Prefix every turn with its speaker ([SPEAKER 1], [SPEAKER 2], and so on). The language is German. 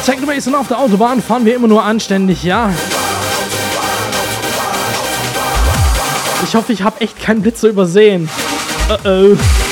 [SPEAKER 1] Techno-Bass auf der Autobahn fahren wir immer nur anständig, ja? Ich hoffe, ich habe echt keinen Blitzer übersehen. Oh.